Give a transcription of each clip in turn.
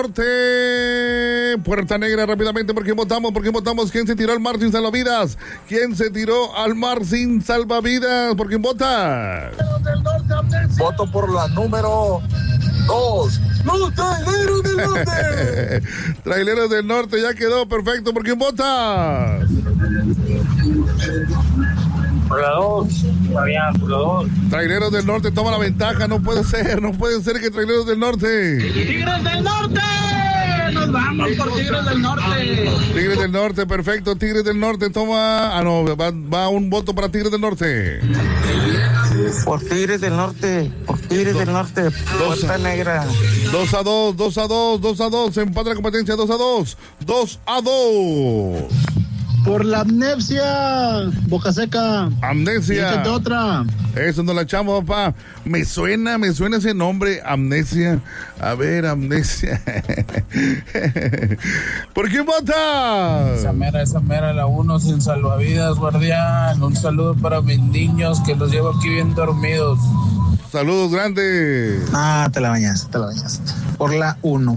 Norte, Puerta Negra, rápidamente, ¿por quién votamos? ¿Quién se tiró al mar sin salvavidas? ¿Quién se tiró al mar sin salvavidas? ¿Por quién vota? Voto por la número 2. ¡Los Traileros del Norte! Traileros del Norte, ya quedó, perfecto. ¿Por quién vota? Por la 2, Fabián, por la 2. Traileros del Norte toma la ventaja, no puede ser que Traileros del Norte. ¡Tigres del Norte! ¡Nos vamos por Tigres del Norte! Tigres del Norte, perfecto, Tigres del Norte toma... Ah, no, va un voto para Tigres del Norte. Por Tigres del Norte, Puerta Negra. 2-2, se empata la competencia, 2-2. Por la amnesia, Boca Seca. Amnesia. Échate otra. Eso nos la echamos, papá. Me suena ese nombre, Amnesia. A ver, Amnesia. ¿Por quién vota? Esa mera, la 1 sin salvavidas, guardián. Un saludo para mis niños que los llevo aquí bien dormidos. Saludos grandes. Ah, te la bañaste. Por la 1.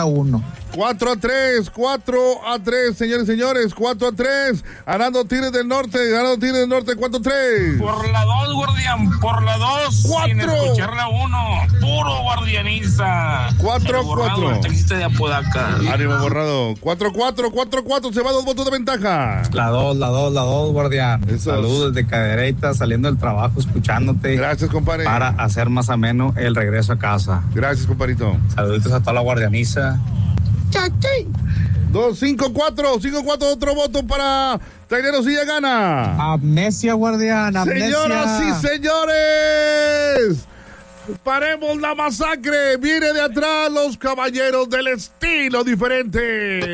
4-3, señores y señores, 4-3, ganando Tigres del Norte, 4-3. Por la 2, guardián, por la 2. 4. Sin escuchar la 1, puro guardianiza. 4-4. El taxista de Apodaca. Ánimo, Borrado. 4-4, se va 2 votos de ventaja. La 2, guardián. Saludos desde Cadereyta, saliendo del trabajo, escuchándote. Gracias, compadre. Para hacer más ameno el regreso a casa. Gracias, compadrito. Saluditos a toda la guardianiza. 5-4, otro voto para Traileros y ya gana. Amnesia, guardián, amnesia. Señoras y señores, paremos la masacre. Viene de atrás los caballeros del estilo diferente.